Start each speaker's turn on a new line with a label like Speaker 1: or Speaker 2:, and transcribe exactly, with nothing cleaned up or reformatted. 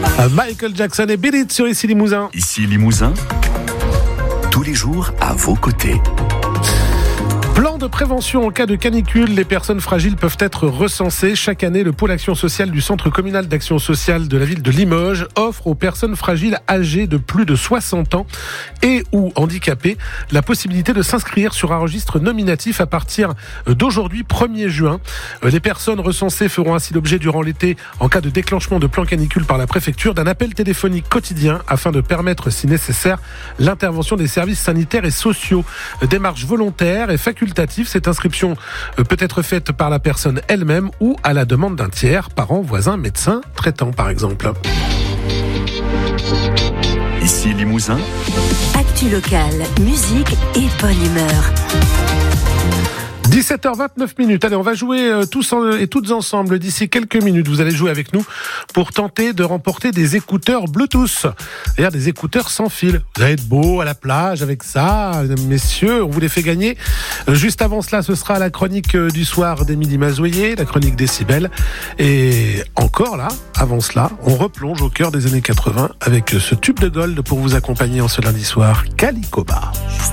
Speaker 1: Michael Jackson et Beat It sur Ici Limousin.
Speaker 2: Ici Limousin, tous les jours à vos côtés.
Speaker 1: Plan de prévention en cas de canicule, les personnes fragiles peuvent être recensées. Chaque année, le pôle action sociale du Centre communal d'action sociale de la ville de Limoges offre aux personnes fragiles âgées de plus de soixante ans et ou handicapées la possibilité de s'inscrire sur un registre nominatif à partir d'aujourd'hui, premier juin. Les personnes recensées feront ainsi l'objet durant l'été, en cas de déclenchement de plan canicule par la préfecture, d'un appel téléphonique quotidien afin de permettre, si nécessaire, l'intervention des services sanitaires et sociaux. Démarche volontaire et facultative. Cette inscription peut être faite par la personne elle-même ou à la demande d'un tiers, parent, voisin, médecin, traitant par exemple.
Speaker 2: Ici Limousin.
Speaker 3: Actu locale, musique et bonne humeur.
Speaker 1: dix-sept heures vingt-neuf minutes. Allez, on va jouer euh, tous en, et toutes ensemble d'ici quelques minutes. Vous allez jouer avec nous pour tenter de remporter des écouteurs Bluetooth. C'est-à-dire des écouteurs sans fil. Vous allez être beau à la plage avec ça, messieurs. On vous les fait gagner. Euh, juste avant cela, ce sera la chronique euh, du soir d'Émilie Mazoyer, la chronique Décibel. Et encore là, avant cela, on replonge au cœur des années quatre-vingts avec ce tube de gold pour vous accompagner en ce lundi soir. Calicoba.